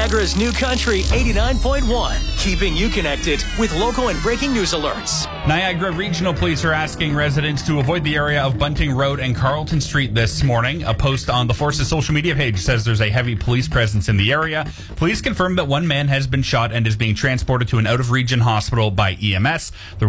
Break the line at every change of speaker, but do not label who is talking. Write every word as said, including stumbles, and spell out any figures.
Niagara's New Country eighty-nine point one, keeping you connected with local and breaking news alerts.
Niagara Regional Police are asking residents to avoid the area of Bunting Road and Carlton Street this morning. A post on the Force's social media page says there's a heavy police presence in the area. Police confirm that one man has been shot and is being transported to an out-of-region hospital by E M S. There